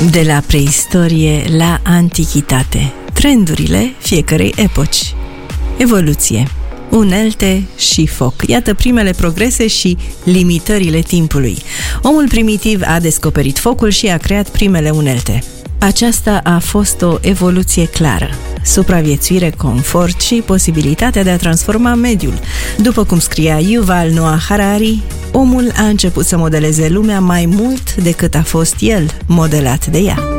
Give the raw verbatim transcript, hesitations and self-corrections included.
De la preistorie la antichitate, trendurile fiecărei epoci. Evoluție, unelte și foc. Iată primele progrese și limitările timpului. Omul primitiv a descoperit focul și a creat primele unelte. Aceasta a fost o evoluție clară. Supraviețuire, confort și posibilitatea de a transforma mediul. După cum scria Yuval Noah Harari, omul a început să modeleze lumea mai mult decât a fost el modelat de ea.